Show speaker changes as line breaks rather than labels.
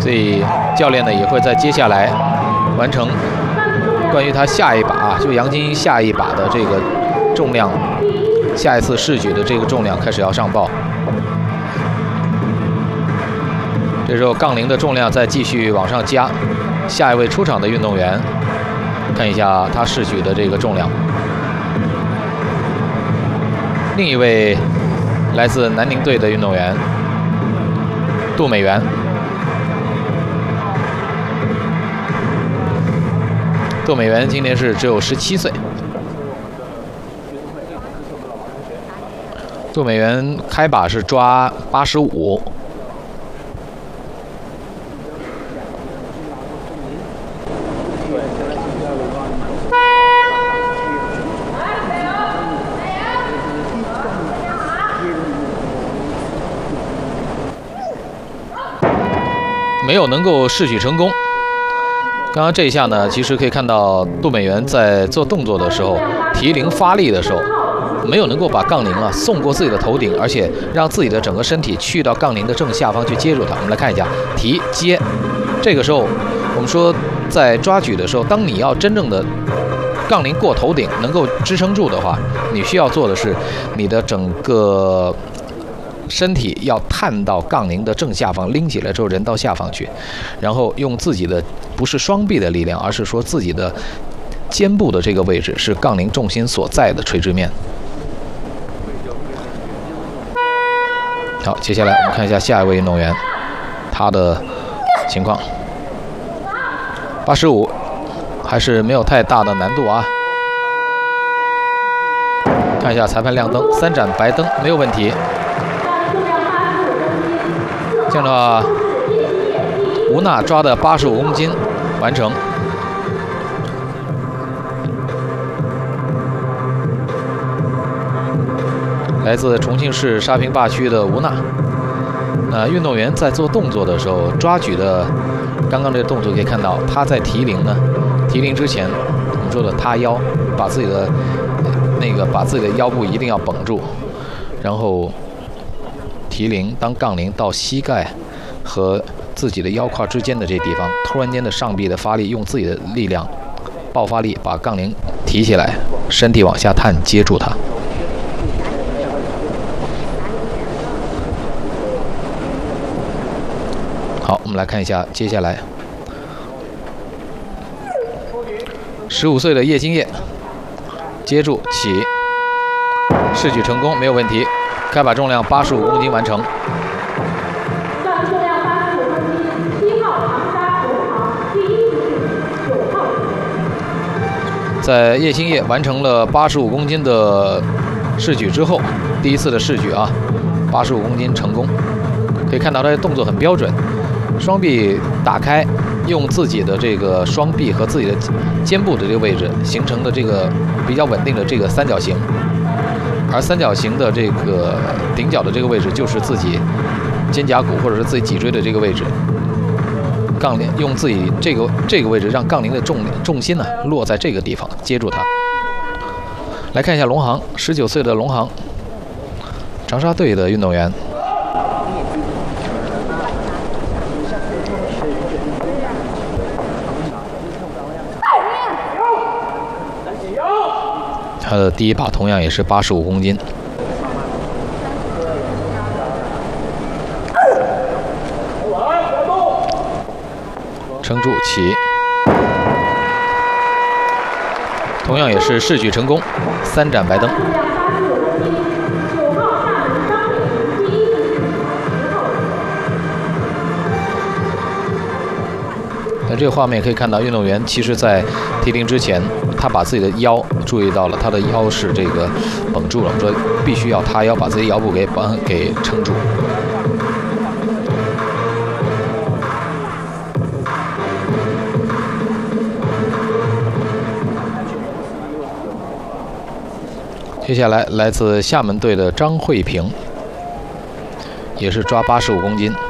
所以教练呢也会在接下来完成关于他下一把就杨金下一把的这个重量，下一次试举的这个重量开始要上报。这时候杠铃的重量再继续往上加，下一位出场的运动员，看一下他试举的这个重量。另一位来自南宁队的运动员杜美元。杜美元今年只有17岁。杜美元开把是抓85。没有能够试举成功。刚刚这一下呢，其实可以看到杜美元在做动作的时候，提铃发力的时候，没有能够把杠铃送过自己的头顶，而且让自己的整个身体去到杠铃的正下方去接住它。我们来看一下，提接。这个时候，我们说在抓举的时候，当你要真正的杠铃过头顶能够支撑住的话，你需要做的是你的整个身体要探到杠铃的正下方，拎起来之后人到下方去，然后用自己的不是双臂的力量，而是说自己的肩部的这个位置是杠铃重心所在的垂直面。好，接下来我们看一下下一位运动员他的情况。85还是没有太大的难度啊。看一下裁判亮灯，3盏白灯没有问题。这样的话，吴娜抓的85公斤完成。来自重庆市沙坪坝区的吴娜。运动员在做动作的时候，抓举的刚刚这个动作可以看到，他在提铃呢，提铃之前我们说的塌腰，把自己的腰部一定要绷住，然后提铃，当杠铃到膝盖和自己的腰胯之间的这地方，突然间的上臂的发力，用自己的力量爆发力把杠铃提起来，身体往下探，接住它。好，我们来看一下接下来15岁的叶金烨，接住起，试举成功，没有问题。开把重量85公斤完成。在叶金烨完成了85公斤的试举之后，第一次的试举85公斤成功。可以看到他的动作很标准，双臂打开，用自己的这个双臂和自己的肩部的这个位置形成的这个比较稳定的这个三角形。而三角形的这个顶角的这个位置就是自己肩胛骨或者是自己脊椎的这个位置。杠铃用自己这个位置让杠铃的重心落在这个地方，接住它。来看一下龙航，19岁的龙航，长沙队的运动员。他的第一把同样也是85公斤。撑住起，同样也是试举成功，3盏白灯。在这个画面可以看到，运动员其实在提铃之前，他把自己的腰注意到了，他的腰是这个绷住了。我们说必须要塌腰，把自己腰部给撑住。接下来来自厦门队的张慧萍，也是抓85公斤。